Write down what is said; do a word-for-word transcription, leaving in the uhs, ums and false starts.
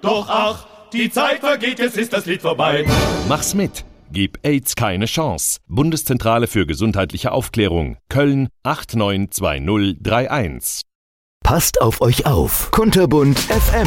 Doch ach, die Zeit vergeht, jetzt ist das Lied vorbei. Mach's mit. Gib AIDS keine Chance. Bundeszentrale für gesundheitliche Aufklärung. Köln acht neun zwei null drei eins. Passt auf euch auf. Kunterbunt F M.